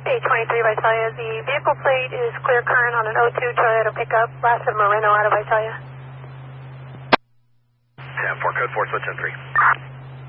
823 Visalia. The vehicle plate is clear current on an 02 Toyota pickup, last of Moreno out of Visalia. 10-4, code 4, switch in 3.